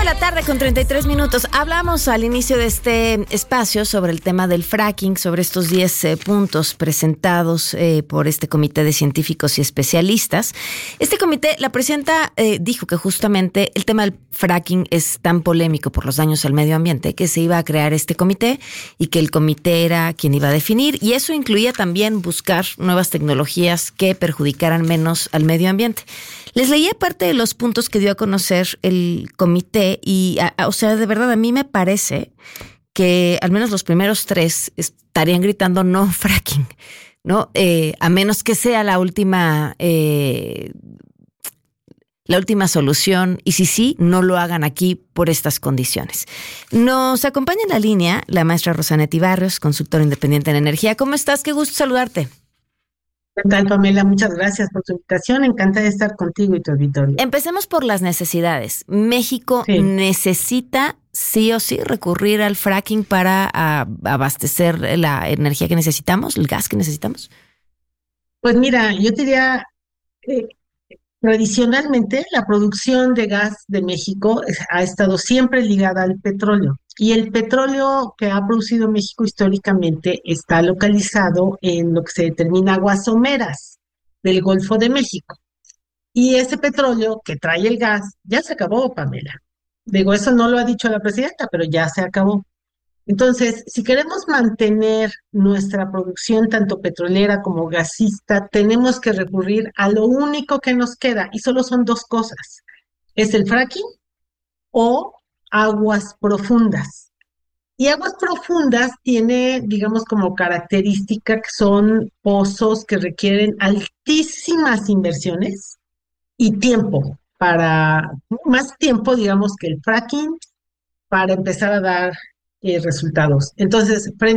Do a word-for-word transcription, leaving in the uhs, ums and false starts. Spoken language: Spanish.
la tarde con treinta y tres minutos. Hablamos al inicio de este espacio sobre el tema del fracking, sobre estos diez eh, puntos presentados eh, por este comité de científicos y especialistas. Este comité, la presidenta eh, dijo que justamente el tema del fracking es tan polémico por los daños al medio ambiente que se iba a crear este comité y que el comité era quien iba a definir, y eso incluía también buscar nuevas tecnologías que perjudicaran menos al medio ambiente. Les leía parte de los puntos que dio a conocer el comité y, a, a, o sea, de verdad a mí me parece que al menos los primeros tres estarían gritando no fracking, ¿no? Eh, a menos que sea la última, eh, la última solución, y si sí, no lo hagan aquí por estas condiciones. Nos acompaña en la línea la maestra Rosanetti Barrios, consultora independiente en energía. ¿Cómo estás? Qué gusto saludarte. ¿Qué tal, Pamela? Muchas gracias por tu invitación. Encantada de estar contigo y tu auditorio. Empecemos por las necesidades. México Sí. necesita sí o sí recurrir al fracking para a, abastecer la energía que necesitamos, el gas que necesitamos. Pues mira, yo te diría, eh, tradicionalmente la producción de gas de México es- ha estado siempre ligada al petróleo. Y el petróleo que ha producido México históricamente está localizado en lo que se determina aguas someras del Golfo de México. Y ese petróleo que trae el gas ya se acabó, Pamela. Digo, eso no lo ha dicho la presidenta, pero ya se acabó. Entonces, si queremos mantener nuestra producción tanto petrolera como gasista, tenemos que recurrir a lo único que nos queda, y solo son dos cosas: es el fracking o aguas profundas. Y aguas profundas tiene, digamos, como característica que son pozos que requieren altísimas inversiones y tiempo para, más tiempo, digamos, que el fracking para empezar a dar eh, resultados. Entonces, frente